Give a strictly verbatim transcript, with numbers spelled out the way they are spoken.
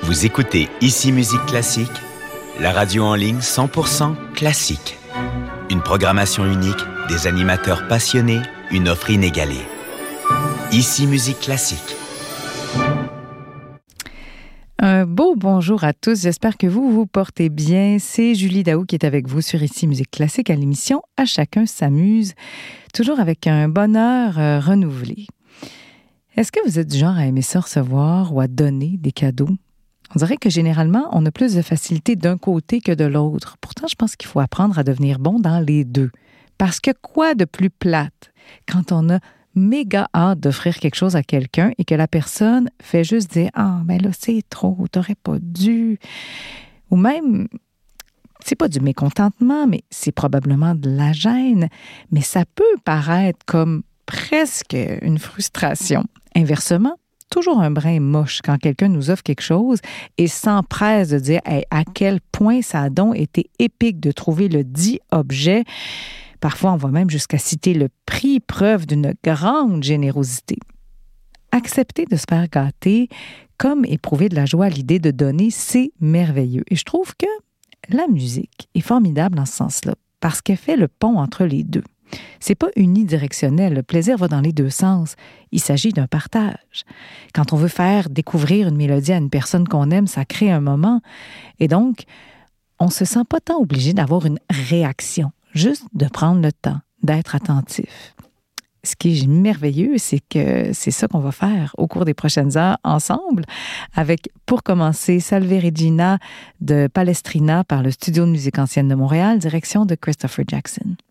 Vous écoutez Ici Musique Classique, la radio en ligne cent pour cent classique. Une programmation unique, des animateurs passionnés, une offre inégalée. Ici Musique Classique. Un beau bonjour à tous. J'espère que vous vous portez bien. C'est Julie Daou qui est avec vous sur Ici Musique Classique à l'émission À chacun s'amuse, toujours avec un bonheur euh, renouvelé. Est-ce que vous êtes du genre à aimer ça recevoir ou à donner des cadeaux? On dirait que généralement, on a plus de facilité d'un côté que de l'autre. Pourtant, je pense qu'il faut apprendre à devenir bon dans les deux. Parce que quoi de plus plate quand on a méga hâte d'offrir quelque chose à quelqu'un et que la personne fait juste dire « Ah, ben là, c'est trop, t'aurais pas dû. » Ou même, c'est pas du mécontentement, mais c'est probablement de la gêne. Mais ça peut paraître comme presque une frustration. Inversement, toujours un brin moche quand quelqu'un nous offre quelque chose et s'empresse de dire hey, à quel point ça a donc été épique de trouver le dit objet. Parfois, on va même jusqu'à citer le prix, preuve d'une grande générosité. Accepter de se faire gâter, comme éprouver de la joie à l'idée de donner, c'est merveilleux. Et je trouve que la musique est formidable dans ce sens-là, parce qu'elle fait le pont entre les deux. C'est pas unidirectionnel, le plaisir va dans les deux sens. Il s'agit d'un partage. Quand on veut faire découvrir une mélodie à une personne qu'on aime, ça crée un moment. Et donc, on se sent pas tant obligé d'avoir une réaction, juste de prendre le temps, d'être attentif. Ce qui est merveilleux, c'est que c'est ça qu'on va faire au cours des prochaines heures ensemble, avec, pour commencer, Salve Regina de Palestrina par le Studio de musique ancienne de Montréal, direction de Christopher Jackson.